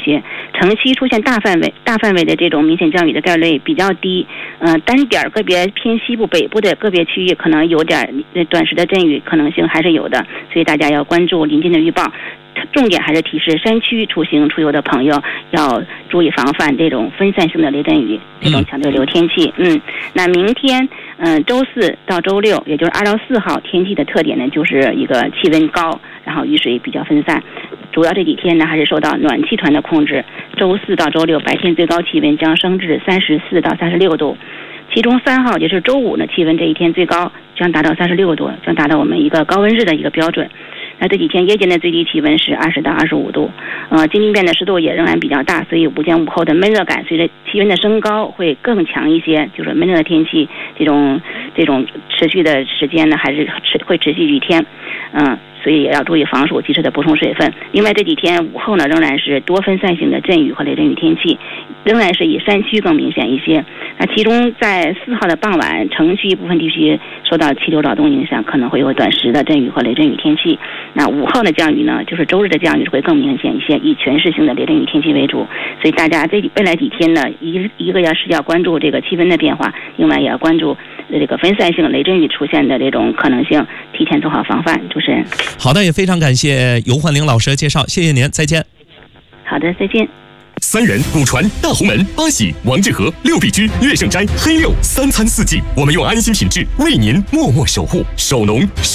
些。城区出现大范围的这种明显降雨的概率比较低，单点个别偏西部、北部的个别区域可能有点短时的阵雨可能性还是有的，所以大家要关注临近的预报。重点还是提示山区出行出游的朋友要注意防范这种分散性的雷阵雨，这种强对流天气。那明天周四到周六，也就是2到4号，天气的特点呢就是一个气温高，然后雨水比较分散。主要这几天呢还是受到暖气团的控制，周四到周六白天最高气温将升至34到36度。其中3号也是周五呢，气温这一天最高将达到36度，将达到我们一个高温日的一个标准。那这几天夜间的最低气温是20到25度，京津边的湿度也仍然比较大，所以午前午后的闷热感随着气温的升高会更强一些。就是闷热的天气，这种持续的时间呢，还是会持续几天，所以也要注意防暑，及时的补充水分。另外这几天午后呢，仍然是多分散性的阵雨和雷阵雨天气，仍然是以山区更明显一些。那其中在4号的傍晚，城区部分地区受到气流扰动影响，可能会有短时的阵雨和雷阵雨天气。那5号的降雨呢，就是周日的降雨会更明显一些，以全市性的雷阵雨天气为主。所以大家这未来几天呢，一个要关注这个气温的变化，另外也要关注这个分散性雷阵雨出现的这种可能性，提前做好防范。主持人， 好的，也非常感谢尤焕玲老师的介绍，谢谢您，再见。 好的，再见。 三元、古传、大红门、八喜、王致和、六必居、乐盛斋、黑六，3餐4季，我们用安心品质为您默默守护。首农